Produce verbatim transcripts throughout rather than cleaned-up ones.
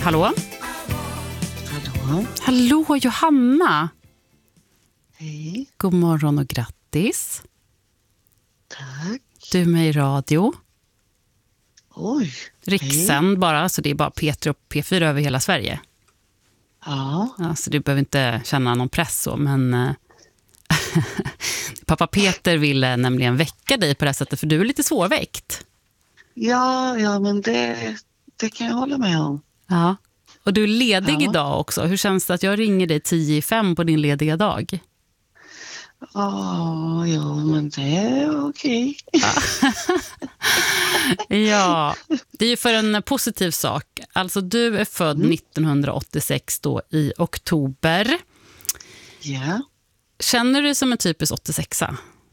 Hallå? Hallå? Hallå, Johanna. Hej. God morgon och grattis. Tack. Du är med i radio. Oj. Rikssänd bara, så det är bara P tre och P fyra över hela Sverige. Ja. Ja, så du behöver inte känna någon press så, men eh, pappa Peter ville nämligen väcka dig på det här sättet, för du är lite svårväckt. Ja, ja, men det, det kan jag hålla med om. Ja. Och du är ledig Ja. idag också. Hur känns det att jag ringer dig tio i fem på din lediga dag? Ja, ja, men det är okej. Ja. Ja, det är ju för en positiv sak. Alltså du är född mm. nittonhundraåttiosex då i oktober. Ja. Känner du dig som en typisk åttiosexa?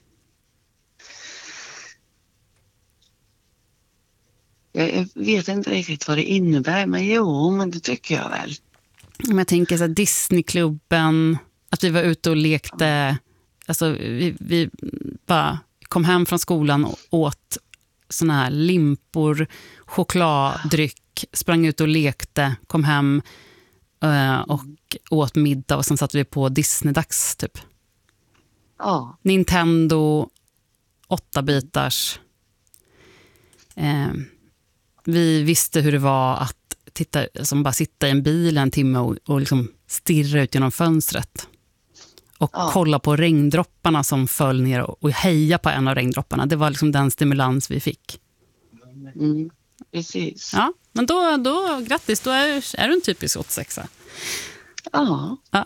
Jag vet inte riktigt vad det innebär, men jo, men det tycker jag väl. Om jag tänker så här, Disneyklubben, att vi var ute och lekte, alltså vi, vi bara kom hem från skolan och åt såna här limpor, chokladdryck, sprang ut och lekte, kom hem uh, och åt middag och sen satt vi på Disney-dags typ. Ja. Nintendo, åtta bitars. Eh, vi visste hur det var att titta, som bara sitta i en bil en timme och, och liksom stirra ut genom fönstret. Och Ja. kolla på regndropparna som föll ner och, och heja på en av regndropparna. Det var liksom den stimulans vi fick. Mm, precis. Ja, men då, då grattis, då är, är du en typisk åttiosexa. Ja. Ja.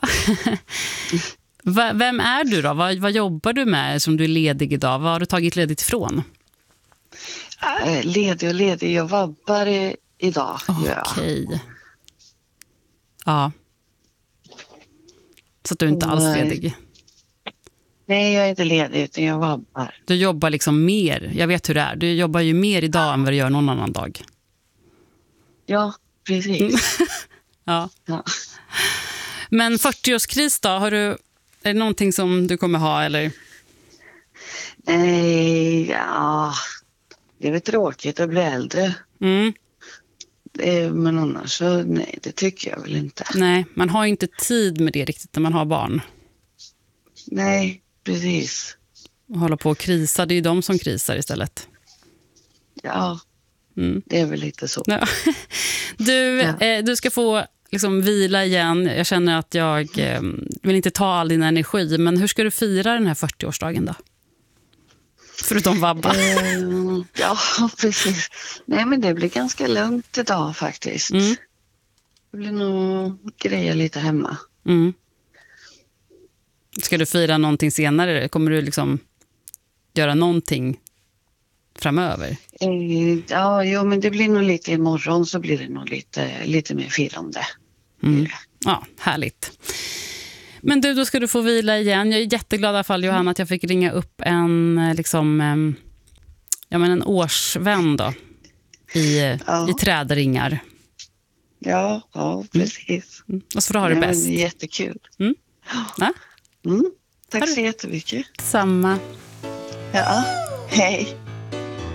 Vem är du då? Vad, vad jobbar du med som du är ledig idag? Vad har du tagit ledigt ifrån? Äh, ledig och ledig. Jag vabbar i, idag. Okej. Okay. Ja. Så att du är inte alls ledig. Nej, jag är inte ledig utan jag vabbar. Du jobbar liksom mer. Jag vet hur det är. Du jobbar ju mer idag än vad du gör någon annan dag. Ja, precis. Ja. Ja. Men fyrtioårskris då? Har du, är det någonting som du kommer ha eller? Nej, ja. Det är väl tråkigt att bli äldre. Mm. Det, men annars så nej, det tycker jag väl inte. Nej, man har inte tid med det riktigt när man har barn. Nej, precis. Och hålla på och krisa, det är ju de som krisar istället. Ja, mm. det är väl lite så. Ja. Du, ja. eh, du ska få liksom vila igen. Jag känner att jag eh, vill inte ta all din energi. Men hur ska du fira den här fyrtioårsdagen då? Förutom vabba. Eh, ja, precis. Nej, men det blir ganska lugnt idag faktiskt. Mm. Det blir nog grejer lite hemma. Mm. Ska du fira någonting senare? Kommer du liksom göra någonting framöver? Eh, ja, jo, men det blir nog lite imorgon så blir det nog lite, lite mer firande. Mm. Ja, härligt. Men du, då ska du få vila igen. Jag är jätteglad i alla fall, Johanna, att jag fick ringa upp en, liksom, ja, men en årsvän då, i, ja. i trädringar. Ja, ja, precis. Mm. Och så får du ha det ja, bäst. Det är jättekul. Mm. Ja. Mm. Tack så jättemycket. Samma. Ja, hej.